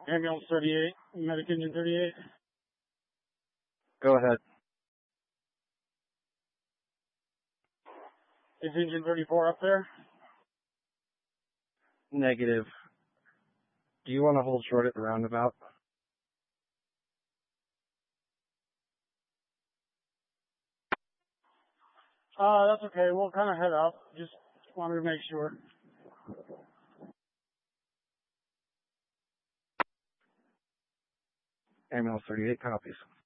Ambulance 38, Medic Engine 38. Go ahead. Is Engine 34 up there? Negative. Do you want to hold short at the roundabout? That's okay. We'll kind of head up. Just wanted to make sure. Ambulance 38 copies.